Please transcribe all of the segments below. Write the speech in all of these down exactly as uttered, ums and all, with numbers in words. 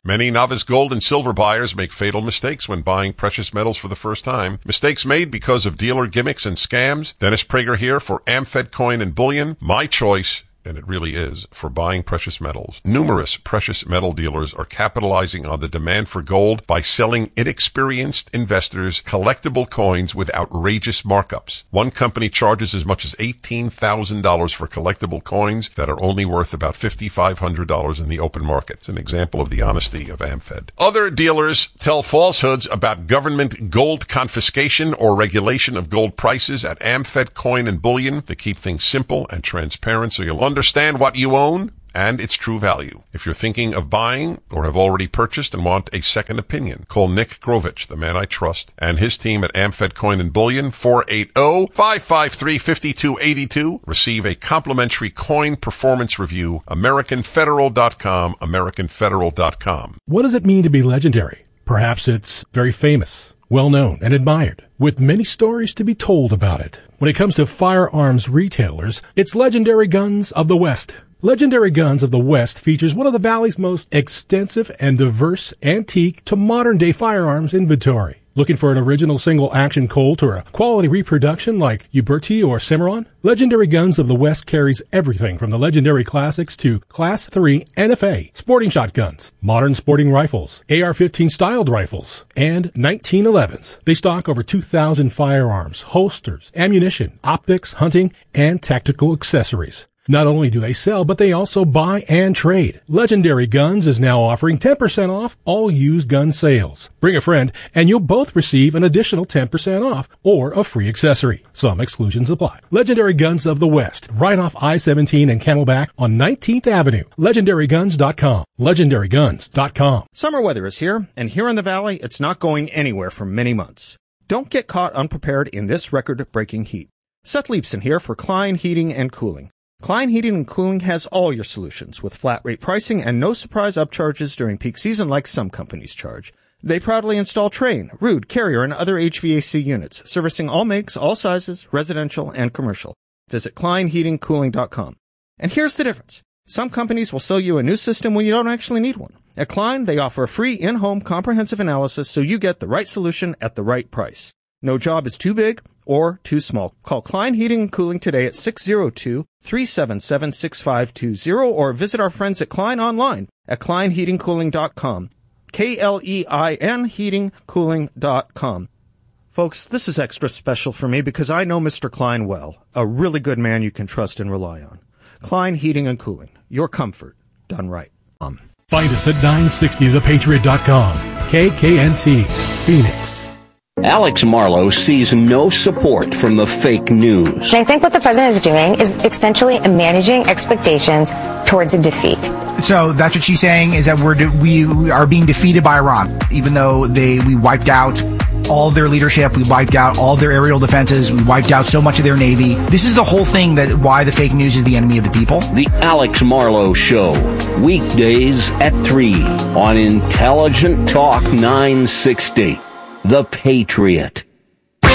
Many novice gold and silver buyers make fatal mistakes when buying precious metals for the first time. Mistakes made because of dealer gimmicks and scams. Dennis Prager here for AmFed Coin and Bullion. My choice, and it really is, for buying precious metals. Numerous precious metal dealers are capitalizing on the demand for gold by selling inexperienced investors collectible coins with outrageous markups. One company charges as much as eighteen thousand dollars for collectible coins that are only worth about five thousand five hundred dollars in the open market. It's an example of the honesty of AmFed. Other dealers tell falsehoods about government gold confiscation or regulation of gold prices at AmFed Coin and Bullion to keep things simple and transparent so you'll understand what you own and its true value. If you're thinking of buying or have already purchased and want a second opinion, call Nick Grovich, the man I trust, and his team at AmFed Coin and Bullion, four eight zero, five five three, five two eight two. Receive a complimentary coin performance review. American Federal dot com, American Federal dot com. What does it mean to be legendary? Perhaps it's very famous, well-known, and admired, with many stories to be told about it. When it comes to firearms retailers, it's Legendary Guns of the West. Legendary Guns of the West features one of the Valley's most extensive and diverse antique to modern-day firearms inventory. Looking for an original single-action Colt or a quality reproduction like Uberti or Cimarron? Legendary Guns of the West carries everything from the legendary classics to Class three N F A, sporting shotguns, modern sporting rifles, A R fifteen styled rifles, and nineteen elevens. They stock over two thousand firearms, holsters, ammunition, optics, hunting, and tactical accessories. Not only do they sell, but they also buy and trade. Legendary Guns is now offering ten percent off all used gun sales. Bring a friend, and you'll both receive an additional ten percent off or a free accessory. Some exclusions apply. Legendary Guns of the West, right off I seventeen and Camelback on nineteenth Avenue. Legendary Guns dot com. Legendary Guns dot com. Summer weather is here, and here in the Valley, it's not going anywhere for many months. Don't get caught unprepared in this record-breaking heat. Seth Leibson here for Klein Heating and Cooling. Klein Heating and Cooling has all your solutions with flat rate pricing and no surprise upcharges during peak season like some companies charge. They proudly install Trane, Ruud, Carrier, and other H V A C units, servicing all makes, all sizes, residential and commercial. Visit Klein Heating Cooling dot com. And here's the difference. Some companies will sell you a new system when you don't actually need one. At Klein, they offer a free in-home comprehensive analysis so you get the right solution at the right price. No job is too big or too small. Call Klein Heating and Cooling today at six zero two, three seven seven, six five two zero or visit our friends at Klein online at Klein Heating Cooling dot com. K L E I N Heating Cooling dot com. Folks, this is extra special for me because I know Mister Klein well, a really good man you can trust and rely on. Klein Heating and Cooling, your comfort done right. Um. Find us at nine sixty the patriot dot com. K K N T, Phoenix. Alex Marlowe sees no support from the fake news. I think what the president is doing is essentially managing expectations towards a defeat. So that's what she's saying, is that we're de- we, we are being defeated by Iran, even though they we wiped out all their leadership, we wiped out all their aerial defenses, we wiped out so much of their navy. This is the whole thing, that why the fake news is the enemy of the people. The Alex Marlowe Show, weekdays at three on Intelligent Talk nine sixty. The Patriot. For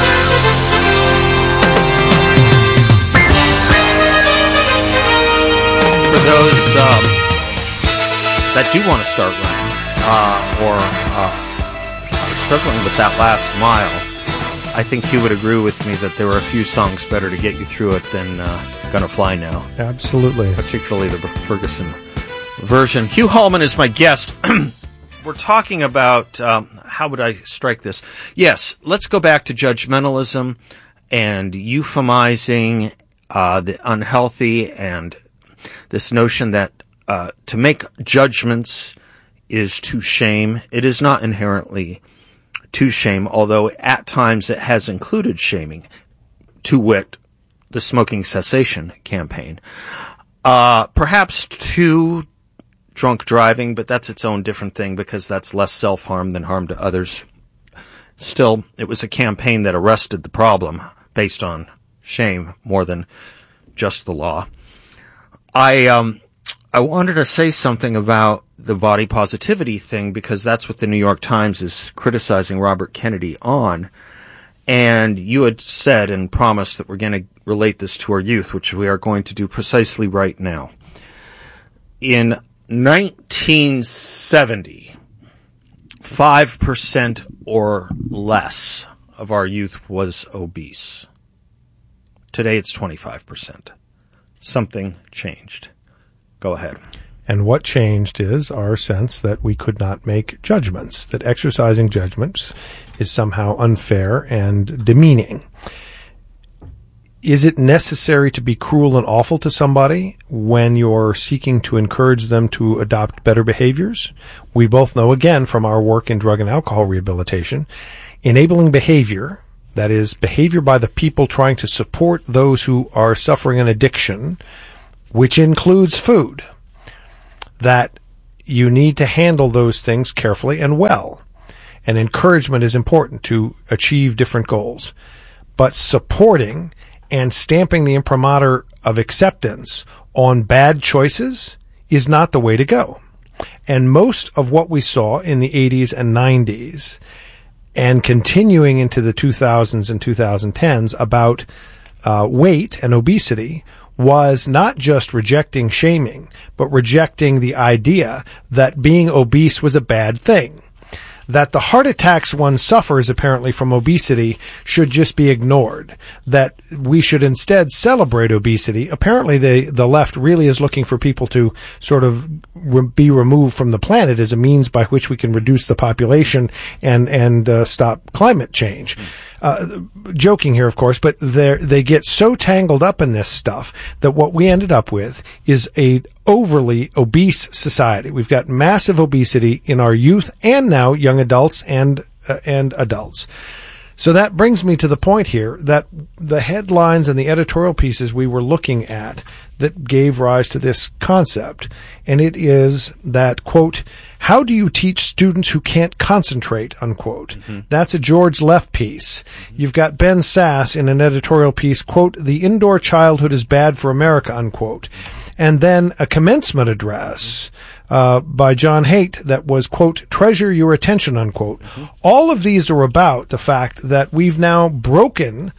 those um, that do want to start running uh, or uh, are struggling with that last mile, I think you would agree with me that there are a few songs better to get you through it than uh, Gonna Fly Now. Absolutely. Particularly the Ferguson version. Hugh Hallman is my guest. We're talking about, um, how would I strike this? Yes, let's go back to judgmentalism and euphemizing uh, the unhealthy, and this notion that uh, to make judgments is to shame. It is not inherently to shame, although at times it has included shaming, to wit, the smoking cessation campaign. Uh, perhaps too drunk driving, but that's its own different thing because that's less self-harm than harm to others. Still, it was a campaign that arrested the problem based on shame more than just the law. I um I wanted to say something about the body positivity thing because that's what the New York Times is criticizing Robert Kennedy on. And you had said and promised that we're going to relate this to our youth, which we are going to do precisely right now. In nineteen seventy, five percent or less of our youth was obese. Today it's twenty-five percent. Something changed. Go ahead. And what changed is our sense that we could not make judgments, that exercising judgments is somehow unfair and demeaning. Is it necessary to be cruel and awful to somebody when you're seeking to encourage them to adopt better behaviors? We both know, again, from our work in drug and alcohol rehabilitation, enabling behavior, that is, behavior by the people trying to support those who are suffering an addiction, which includes food, that you need to handle those things carefully and well. And encouragement is important to achieve different goals. But supporting and stamping the imprimatur of acceptance on bad choices is not the way to go. And most of what we saw in the eighties and nineties and continuing into the two thousands and twenty tens about uh, weight and obesity was not just rejecting shaming, but rejecting the idea that being obese was a bad thing. That the heart attacks one suffers apparently from obesity should just be ignored. That we should instead celebrate obesity. Apparently the, the left really is looking for people to sort of re- be removed from the planet as a means by which we can reduce the population and, and uh, stop climate change. Uh, joking here, of course, but they they get so tangled up in this stuff that what we ended up with is a overly obese society. We've got massive obesity in our youth and now young adults and uh, and adults. So that brings me to the point here that the headlines and the editorial pieces we were looking at that gave rise to this concept, and it is that, quote, how do you teach students who can't concentrate, unquote. Mm-hmm. That's a George Leff piece. Mm-hmm. You've got Ben Sass in an editorial piece, quote, the indoor childhood is bad for America, unquote. And then a commencement address uh, by John Haidt that was, quote, treasure your attention, unquote. Mm-hmm. All of these are about the fact that we've now broken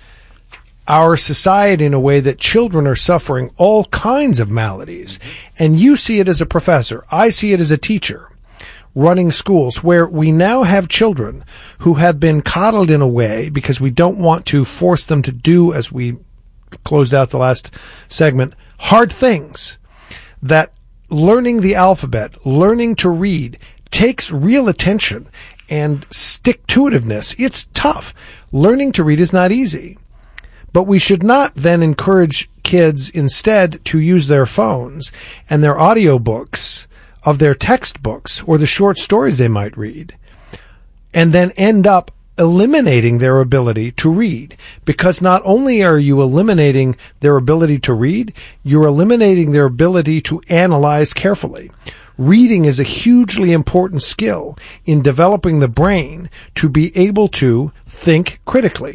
our society in a way that children are suffering all kinds of maladies. Mm-hmm. And you see it as a professor. I see it as a teacher running schools where we now have children who have been coddled in a way because we don't want to force them to do, as we closed out the last segment, hard things. That learning the alphabet, learning to read, takes real attention and stick-to-itiveness. It's tough. Learning to read is not easy. But we should not then encourage kids instead to use their phones and their audiobooks of their textbooks or the short stories they might read, and then end up eliminating their ability to read. Because not only are you eliminating their ability to read, you're eliminating their ability to analyze carefully. Reading is a hugely important skill in developing the brain to be able to think critically.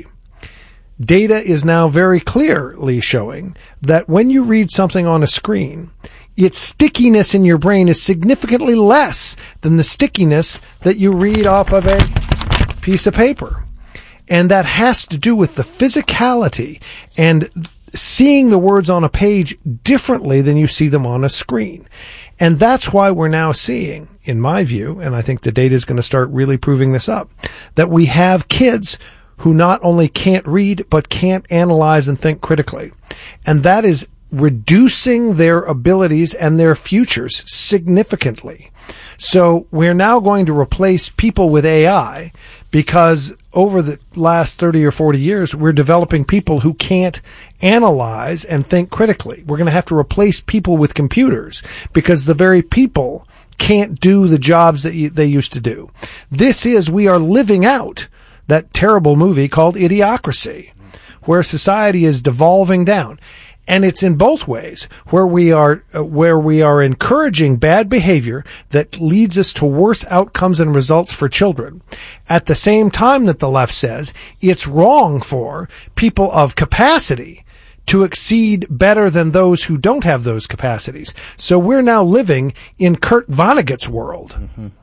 Data is now very clearly showing that when you read something on a screen, its stickiness in your brain is significantly less than the stickiness that you read off of a piece of paper. And that has to do with the physicality and seeing the words on a page differently than you see them on a screen. And that's why we're now seeing, in my view, and I think the data is going to start really proving this up, that we have kids who not only can't read, but can't analyze and think critically. And that is reducing their abilities and their futures significantly. So we're now going to replace people with A I because over the last thirty or forty years, we're developing people who can't analyze and think critically. We're going to have to replace people with computers because the very people can't do the jobs that they used to do. This is, we are living out that terrible movie called Idiocracy, where society is devolving down. And it's in both ways, where we are, uh, where we are encouraging bad behavior that leads us to worse outcomes and results for children. At the same time that the left says it's wrong for people of capacity to exceed better than those who don't have those capacities. So we're now living in Kurt Vonnegut's world. Mm-hmm.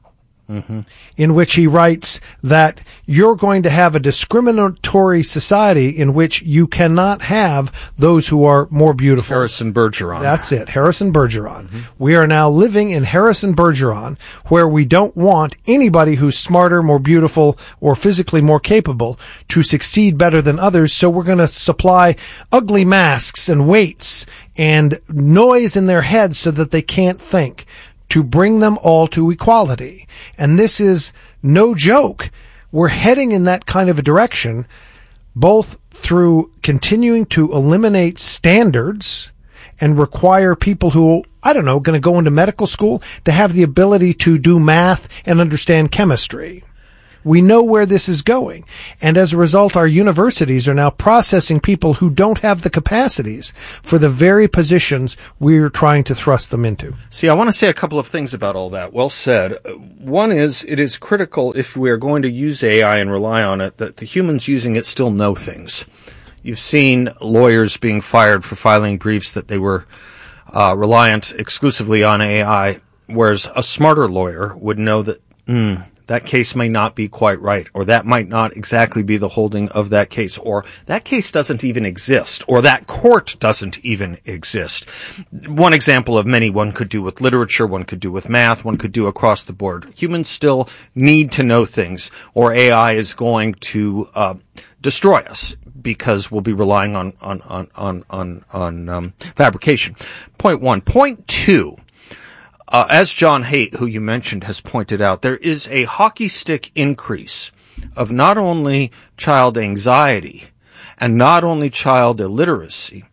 mm-hmm. in which he writes that you're going to have a discriminatory society in which you cannot have those who are more beautiful. Harrison Bergeron. That's it, Harrison Bergeron. Mm-hmm. We are now living in Harrison Bergeron, where we don't want anybody who's smarter, more beautiful, or physically more capable to succeed better than others, so we're going to supply ugly masks and weights and noise in their heads so that they can't think, to bring them all to equality. And this is no joke. We're heading in that kind of a direction, both through continuing to eliminate standards and require people who, I don't know, going to go into medical school to have the ability to do math and understand chemistry. We know where this is going. And as a result, our universities are now processing people who don't have the capacities for the very positions we're trying to thrust them into. See, I want to say a couple of things about all that. Well said. One is, it is critical, if we are going to use A I and rely on it, that the humans using it still know things. You've seen lawyers being fired for filing briefs that they were uh, reliant exclusively on A I, whereas a smarter lawyer would know that, hmm, that case may not be quite right, or that might not exactly be the holding of that case, or that case doesn't even exist, or that court doesn't even exist. One example of many one could do with literature, one could do with math, one could do across the board. Humans still need to know things, or A I is going to uh, destroy us, because we'll be relying on on on on on, on um, fabrication. Point one. Point two. Uh, as John Haidt, who you mentioned, has pointed out, there is a hockey stick increase of not only child anxiety and not only child illiteracy,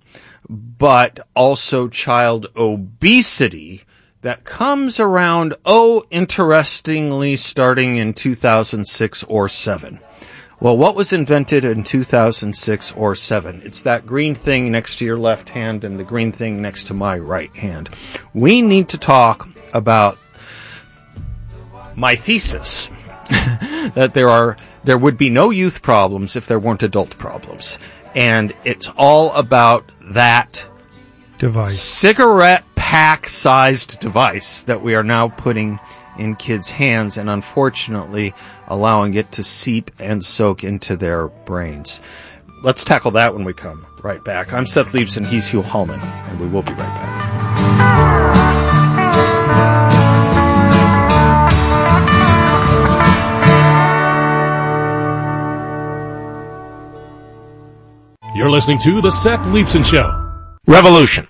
but also child obesity that comes around, oh, interestingly, starting in two thousand six or seven. Well, what was invented in two thousand six or seven? It's that green thing next to your left hand and the green thing next to my right hand. We need to talk about my thesis that there are there would be no youth problems if there weren't adult problems. And it's all about that device, cigarette pack-sized device that we are now putting in kids' hands and unfortunately allowing it to seep and soak into their brains. Let's tackle that when we come right back. I'm Seth Leibson, he's Hugh Hallman, and we will be right back. You're listening to The Seth Leibson Show. Revolution.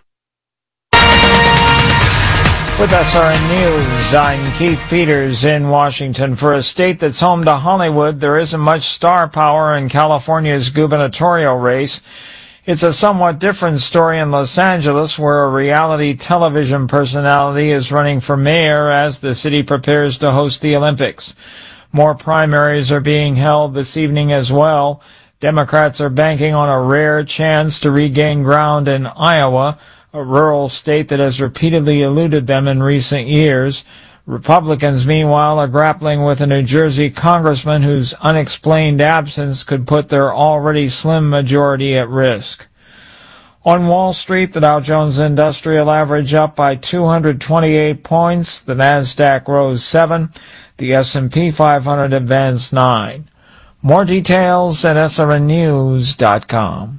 With S R N News, I'm Keith Peters in Washington. For a state that's home to Hollywood, there isn't much star power in California's gubernatorial race. It's a somewhat different story in Los Angeles, where a reality television personality is running for mayor as the city prepares to host the Olympics. More primaries are being held this evening as well. Democrats are banking on a rare chance to regain ground in Iowa, a rural state that has repeatedly eluded them in recent years. Republicans, meanwhile, are grappling with a New Jersey congressman whose unexplained absence could put their already slim majority at risk. On Wall Street, the Dow Jones Industrial Average up by two hundred twenty-eight points, the Nasdaq rose seven, the S and P five hundred advanced nine. More details at S R N news dot com.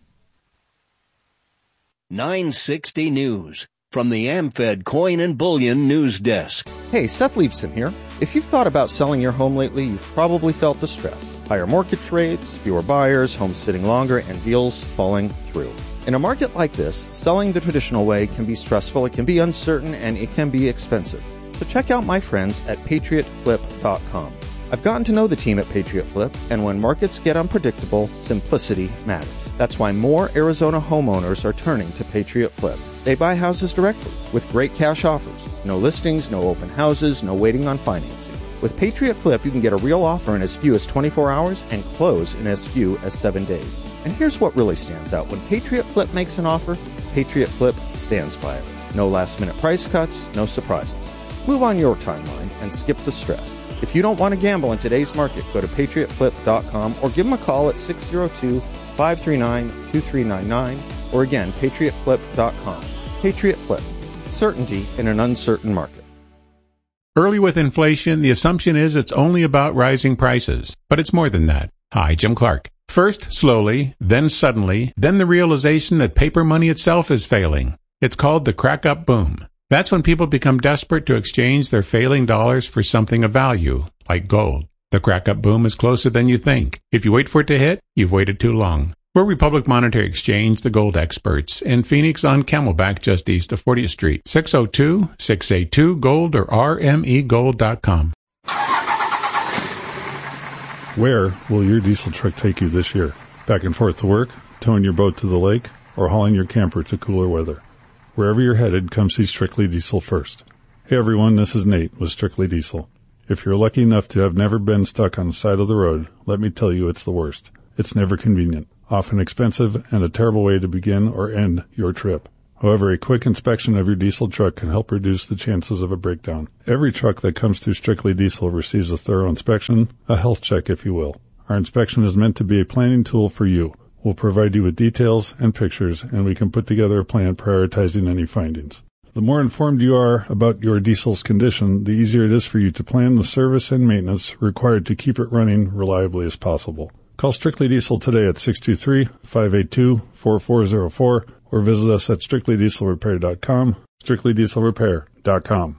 nine sixty News from the AmFed Coin and Bullion News Desk. Hey, Seth Leibson here. If you've thought about selling your home lately, you've probably felt distress. Higher mortgage rates, fewer buyers, homes sitting longer, and deals falling through. In a market like this, selling the traditional way can be stressful, it can be uncertain, and it can be expensive. So check out my friends at patriot flip dot com. I've gotten to know the team at Patriot Flip, and when markets get unpredictable, simplicity matters. That's why more Arizona homeowners are turning to Patriot Flip. They buy houses directly with great cash offers. No listings, no open houses, no waiting on financing. With Patriot Flip, you can get a real offer in as few as twenty-four hours and close in as few as seven days. And here's what really stands out. When Patriot Flip makes an offer, Patriot Flip stands by it. No last-minute price cuts, no surprises. Move on your timeline and skip the stress. If you don't want to gamble in today's market, go to patriot flip dot com or give them a call at six oh two, five three nine, two three nine nine or again, patriot flip dot com. Patriot Flip. Certainty in an uncertain market. Early with inflation, the assumption is it's only about rising prices. But it's more than that. Hi, Jim Clark. First, slowly, then suddenly, then the realization that paper money itself is failing. It's called the crack-up boom. That's when people become desperate to exchange their failing dollars for something of value, like gold. The crack-up boom is closer than you think. If you wait for it to hit, you've waited too long. We're Republic Monetary Exchange, the gold experts, in Phoenix on Camelback just east of fortieth Street. six oh two, six eight two, GOLD or R M E gold dot com. Where will your diesel truck take you this year? Back and forth to work, towing your boat to the lake, or hauling your camper to cooler weather? Wherever you're headed, come see Strictly Diesel first. Hey everyone, this is Nate with Strictly Diesel. If you're lucky enough to have never been stuck on the side of the road, let me tell you it's the worst. It's never convenient, often expensive, and a terrible way to begin or end your trip. However, a quick inspection of your diesel truck can help reduce the chances of a breakdown. Every truck that comes through Strictly Diesel receives a thorough inspection, a health check if you will. Our inspection is meant to be a planning tool for you. We'll provide you with details and pictures, and we can put together a plan prioritizing any findings. The more informed you are about your diesel's condition, the easier it is for you to plan the service and maintenance required to keep it running reliably as possible. Call Strictly Diesel today at six two three, five eight two, four four zero four or visit us at strictly diesel repair dot com, strictly diesel repair dot com.